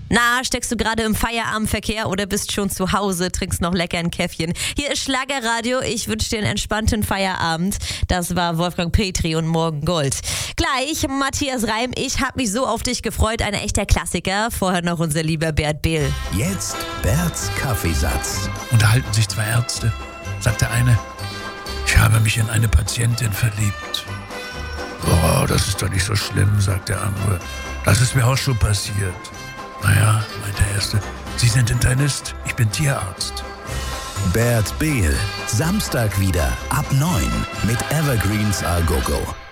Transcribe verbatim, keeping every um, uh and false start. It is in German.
Na, steckst du gerade im Feierabendverkehr oder bist schon zu Hause, trinkst noch lecker ein Käffchen? Hier ist Schlagerradio, ich wünsche dir einen entspannten Feierabend. Das war Wolfgang Petri und Morgen Gold. Gleich Matthias Reim, ich hab mich so auf dich gefreut, ein echter Klassiker. Vorher noch unser lieber Bert Behl. Jetzt Berts Kaffeesatz. Unterhalten sich zwei Ärzte. Sagt der eine, ich habe mich in eine Patientin verliebt. Oh, das ist doch nicht so schlimm, sagt der andere. Das ist mir auch schon passiert. Naja, meint der Erste, Sie sind Internist, ich bin Tierarzt. Bert Behl, Samstag wieder ab neun mit Evergreens A Go Go.